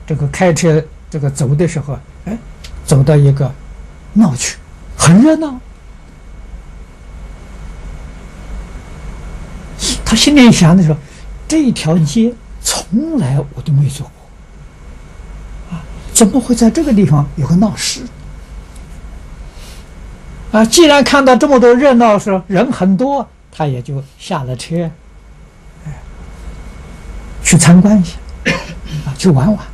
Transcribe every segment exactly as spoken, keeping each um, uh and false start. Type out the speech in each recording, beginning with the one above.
这个开车这个走的时候，哎，走到一个闹区，很热闹。他心里想的时候，这条街从来我都没走过，啊，怎么会在这个地方有个闹市？啊，既然看到这么多热闹的时候，人很多，他也就下了车，哎，去参观一下，啊，去玩玩。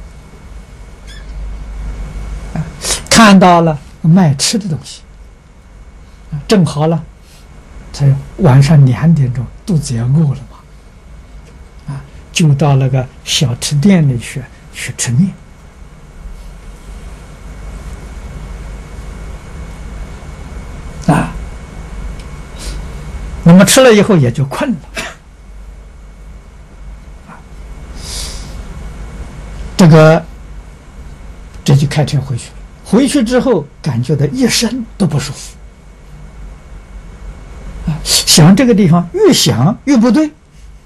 啊，看到了卖吃的东西，啊，正好了，才晚上两点钟，肚子也饿了嘛，啊，就到那个小吃店里去去吃面。啊，那么吃了以后也就困了，啊，这个这就开车回去了。回去之后，感觉到一身都不舒服，啊，想这个地方越想越不对，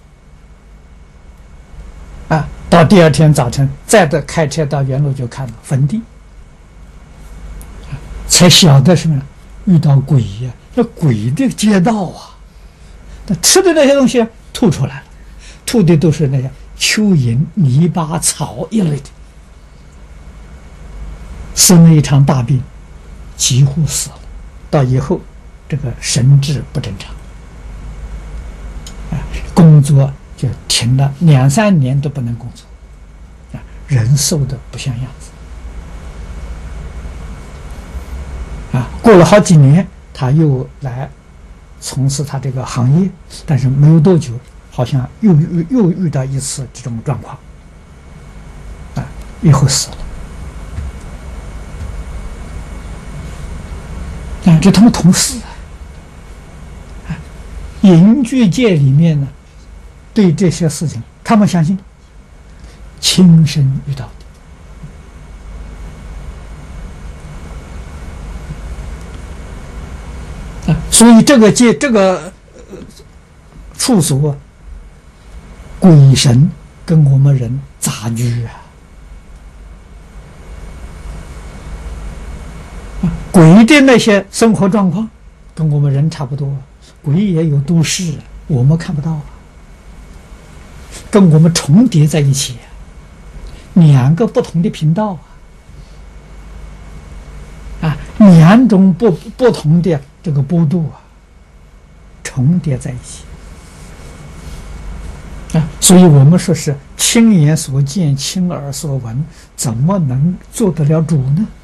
啊，到第二天早晨再的开车到原路就看到坟地，啊，才晓得什么呢？遇到鬼呀、啊，那鬼的街道啊，那吃的那些东西吐出来了，吐的都是那些蚯蚓、泥巴、草一类的，生了一场大病，几乎死了。到以后，这个神志不正常，啊，工作就停了两三年都不能工作，啊，人瘦的不像样子。啊，过了好几年，他又来从事他这个行业，但是没有多久，好像又又又遇到一次这种状况，啊，以后死了。啊，这他们同事啊，啊，隐居界里面呢，对这些事情，他们相信亲身遇到的。所以这个界这个、呃、处所，鬼神跟我们人杂居啊，啊，鬼的那些生活状况跟我们人差不多，鬼也有都市，我们看不到啊，跟我们重叠在一起，两个不同的频道啊，啊，两种不不同的这个波度啊，重叠在一起啊，所以我们说是亲眼所见、亲耳所闻，怎么能做得了主呢？